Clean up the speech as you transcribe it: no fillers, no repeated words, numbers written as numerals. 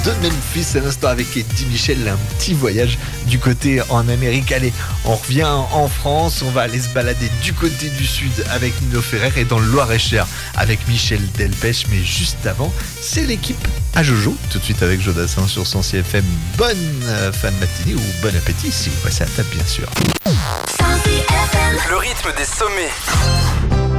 de Memphis à l'instant avec Eddie Michel, un petit voyage du côté en Amérique. Allez, on revient en France, on va aller se balader du côté du sud avec Nino Ferrer et dans le Loir-et-Cher avec Michel Delpech. Mais juste avant, c'est l'équipe à Jojo, tout de suite avec Jodassin sur son CFM. Bonne fin de matinée ou bon appétit si vous passez à table bien sûr. Le rythme des sommets.